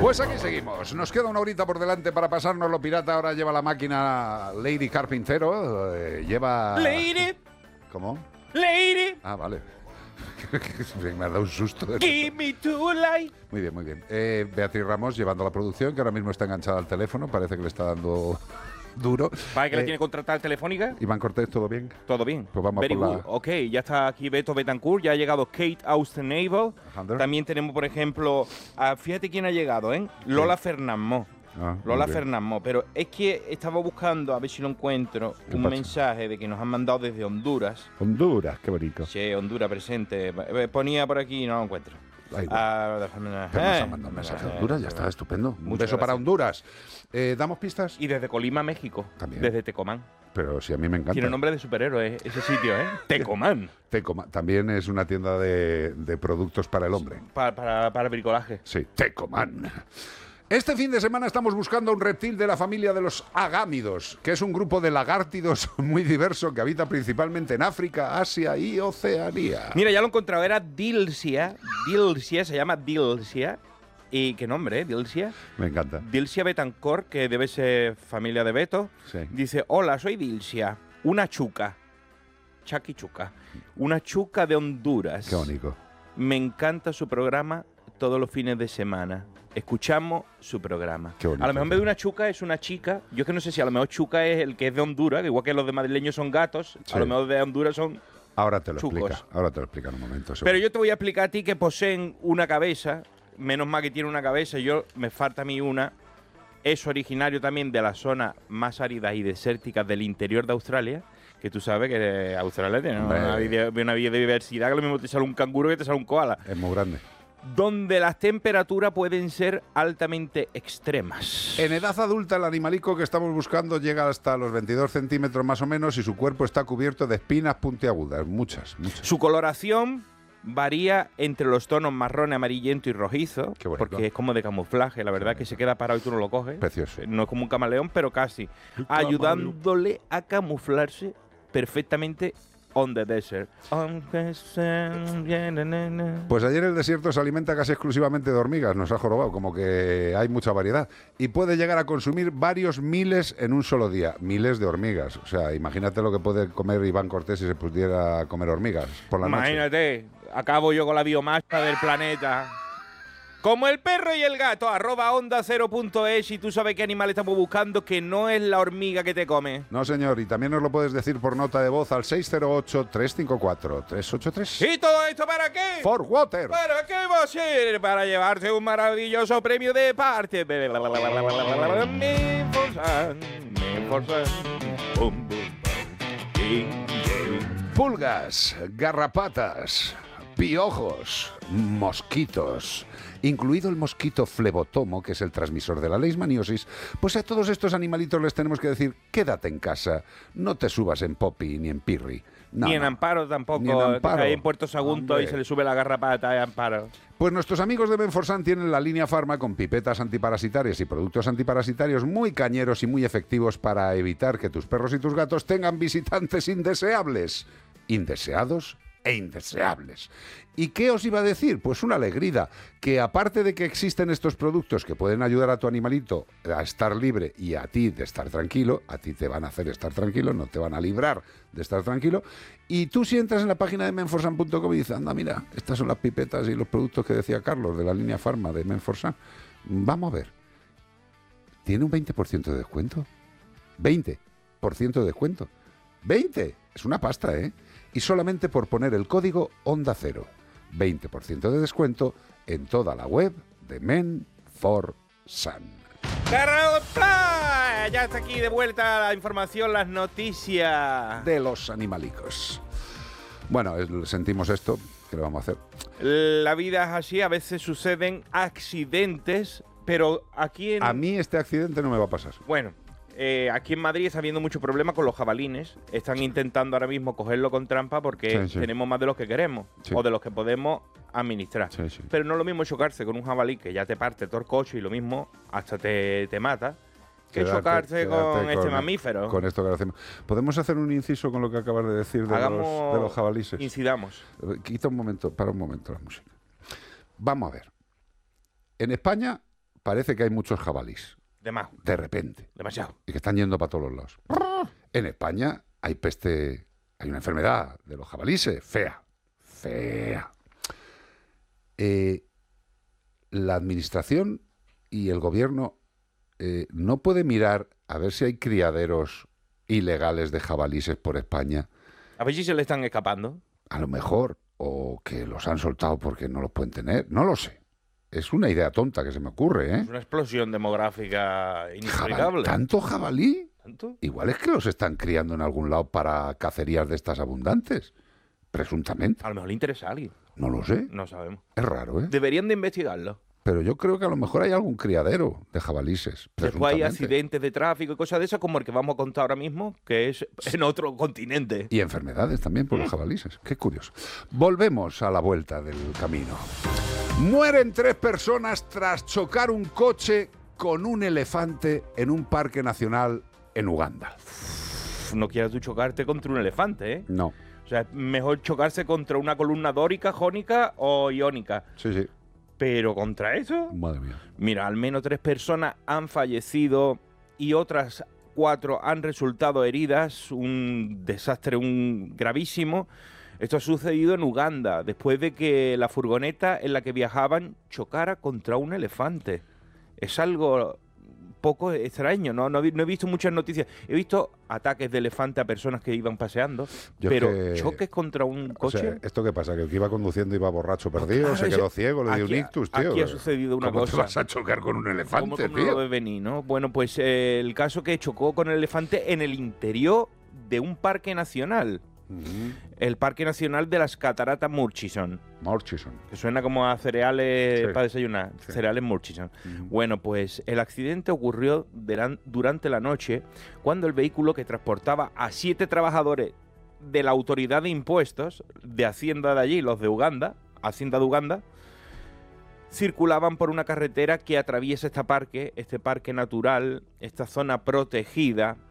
Pues aquí seguimos. Nos queda una horita por delante para pasarnos lo pirata. Ahora lleva la máquina Lady Carpintero. Lleva... Lady. ¿Cómo? Lady. Ah, vale. Me ha dado un susto. Give me two light. Muy bien, muy bien. Beatriz Ramos llevando la producción, que ahora mismo está enganchada al teléfono. Parece que le está dando duro. ¿Para que la tiene contratada Telefónica? Iván Cortés, ¿todo bien? Todo bien. Pues vamos Very por la... good. Ok, ya está aquí Beto Betancourt, ya ha llegado Kate Austen-Abel. Alejandro. También tenemos, por ejemplo, fíjate quién ha llegado, ¿eh? Lola Fernandmó. Ah, Lola muy bien. Fernandmó, pero es que estaba buscando, a ver si lo encuentro, ¿Qué un pasa? mensaje de que nos han mandado desde Honduras. Honduras, qué bonito. Sí, Honduras presente. Ponía por aquí y no lo encuentro. Ahí Déjame- Pero nos han mandado un mensaje de Honduras, ya está, estupendo. Un Muchas beso para gracias. Honduras. ¿Damos pistas? Y desde Colima, México. También. Desde Tecomán. Pero si a mí me encanta. Tiene nombre de superhéroe ese sitio, ¿eh? Tecomán. Tecoma. También es una tienda de productos para el hombre. Para bricolaje. Sí, Tecoman. Este fin de semana estamos buscando un reptil de la familia de los agámidos, que es un grupo de lagartidos muy diverso que habita principalmente en África, Asia y Oceanía. Mira, ya lo he encontrado. Era Dilsia. Dilsia, se llama Dilsia. ¿Y qué nombre, Dilsia? Me encanta. Dilsia Betancourt, que debe ser familia de Beto. Sí. Dice, hola, soy Dilsia. Una chuca. Chaki chuca. Una chuca de Honduras. Qué bonito. Me encanta su programa todos los fines de semana. Escuchamos su programa. Qué bonito, A lo mejor en vez sí. de una chuca es una chica. Yo es que no sé si a lo mejor chuca es el que es de Honduras, que igual que los de madrileños son gatos, Sí. a lo mejor de Honduras son... Ahora te lo Chucos. explica. Ahora te lo explica en un momento. seguro. Pero yo te voy a explicar a ti que poseen una cabeza, menos mal que tiene una cabeza, me falta a mí una. Es originario también de las zonas más áridas y desérticas del interior de Australia, que tú sabes que Australia tiene una biodiversidad que lo mismo te sale un canguro que te sale un koala. Es muy grande. Donde las temperaturas pueden ser altamente extremas. En edad adulta, el animalico que estamos buscando llega hasta los 22 centímetros más o menos y su cuerpo está cubierto de espinas puntiagudas. Muchas, muchas. Su coloración varía entre los tonos marrón, amarillento y rojizo, Qué bonito. porque es como de camuflaje, la verdad que se queda parado y tú no lo coges. Precioso. No es como un camaleón, pero casi. El Ayudándole a camuflarse perfectamente on the desert. Pues ayer el desierto se alimenta casi exclusivamente de hormigas, nos ha jorobado, como que hay mucha variedad. Y puede llegar a consumir varios miles en un solo día, miles de hormigas. O sea, imagínate lo que puede comer Iván Cortés si se pudiera comer hormigas por la noche. Imagínate, acabo yo con la biomasa del planeta. Como el perro y el gato, @onda0.es, y tú sabes qué animal estamos buscando, que no es la hormiga que te come. No, señor, y también nos lo puedes decir por nota de voz al 608-354-383. ¿Y todo esto para qué? For Water. ¿Para qué va a ser? Para llevarte un maravilloso premio de parte. Pulgas, garrapatas, piojos, mosquitos, incluido el mosquito flebotomo, que es el transmisor de la leishmaniosis. Pues a todos estos animalitos les tenemos que decir, quédate en casa, no te subas en Poppy ni en Pirri. No, Ni en no. Amparo tampoco. Ni en Amparo. Ahí en Puerto Sagunto Hombre. y se le sube la garrapata a Amparo. Pues nuestros amigos de Menforsan tienen la línea Pharma con pipetas antiparasitarias y productos antiparasitarios muy cañeros y muy efectivos para evitar que tus perros y tus gatos tengan visitantes indeseables, indeseados e indeseables. ¿Y qué os iba a decir? Pues una alegrida, que aparte de que existen estos productos que pueden ayudar a tu animalito a estar libre y a ti de estar tranquilo, a ti te van a hacer estar tranquilo, no te van a librar de estar tranquilo, y tú si entras en la página de menforsan.com y dices, anda, mira, estas son las pipetas y los productos que decía Carlos de la línea Pharma de Menforsan, vamos a ver, ¿tiene un 20% de descuento? 20% de descuento. 20, es una pasta, ¿eh? Y solamente por poner el código Onda Cero. 20% de descuento en toda la web de Men4Sun. Ya está aquí de vuelta la información, las noticias. De los animalicos. Bueno, sentimos esto, ¿qué le vamos a hacer? La vida es así, a veces suceden accidentes, pero aquí en... A mí este accidente no me va a pasar. Bueno, aquí en Madrid está habiendo mucho problema con los jabalines. Están intentando ahora mismo cogerlo con trampa porque Sí. tenemos más de los que queremos Sí. o de los que podemos administrar. Sí, sí. Pero no es lo mismo chocarse con un jabalí que ya te parte todo el coche y lo mismo hasta te mata que chocarse con este mamífero. Con esto que hacemos. ¿Podemos hacer un inciso con lo que acabas de decir de los jabalíes? Incidamos. Quita un momento, para un momento la música. Vamos a ver. En España parece que hay muchos jabalís, de repente, demasiado, y que están yendo para todos los lados. En España hay una enfermedad de los jabalíes, fea. La administración y el gobierno no puede mirar a ver si hay criaderos ilegales de jabalíes por España. A ver si se le están escapando. A lo mejor, o que los han soltado porque no los pueden tener, no lo sé. Es una idea tonta que se me ocurre, ¿eh? Es una explosión demográfica inexplicable. ¿Tanto jabalí? ¿Tanto? Igual es que los están criando en algún lado para cacerías de estas abundantes, presuntamente. A lo mejor le interesa a alguien. No lo sé. No sabemos. Es raro, ¿eh? Deberían de investigarlo. Pero yo creo que a lo mejor hay algún criadero de jabalíes. Después hay accidentes de tráfico y cosas de esas, como el que vamos a contar ahora mismo, que es en otro continente. Y enfermedades también por los jabalíes. Qué curioso. Volvemos a la vuelta del camino. Mueren 3 personas tras chocar un coche con un elefante en un parque nacional en Uganda. No quieras tú chocarte contra un elefante, ¿eh? No. O sea, es mejor chocarse contra una columna dórica, jónica o iónica. Sí. Pero contra eso... Madre mía. Mira, al menos 3 personas han fallecido y otras 4 han resultado heridas. Un desastre gravísimo. Esto ha sucedido en Uganda, después de que la furgoneta en la que viajaban chocara contra un elefante. Es algo poco extraño, no he visto muchas noticias. He visto ataques de elefante a personas que iban paseando, pero choques contra un coche. O sea, ¿esto qué pasa? ¿Que el que iba conduciendo iba borracho perdido? Claro, ¿Se quedó ciego? ¿Le dio un ictus, tío? Aquí ha sucedido una ¿Cómo cosa. te vas a chocar con un elefante, ¿Cómo tío? lo ves venir, no? Bueno, pues el caso que chocó con el elefante en el interior de un parque nacional. El Parque Nacional de las Cataratas Murchison. Que suena como a cereales para desayunar. Sí. Cereales Murchison. Bueno, pues el accidente ocurrió durante la noche cuando el vehículo que transportaba a 7 trabajadores de la autoridad de impuestos de Hacienda de allí, los de Uganda, Hacienda de Uganda, circulaban por una carretera que atraviesa este parque natural, esta zona protegida,